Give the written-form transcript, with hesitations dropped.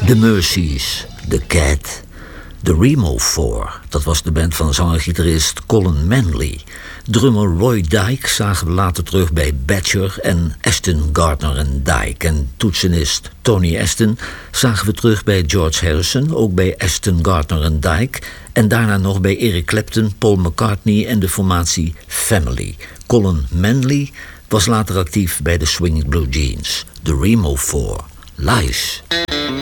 The Mercies, The Cat, The Remo 4, dat was de band van zanger-gitarist Colin Manley. Drummer Roy Dyke zagen we later terug bij Badger en Aston Gardner en Dyke. En toetsenist Tony Aston zagen we terug bij George Harrison, ook bij Aston Gardner en Dyke. En daarna nog bij Eric Clapton, Paul McCartney en de formatie Family. Colin Manley was later actief bij de Swinging Blue Jeans. The Remo 4, Lies.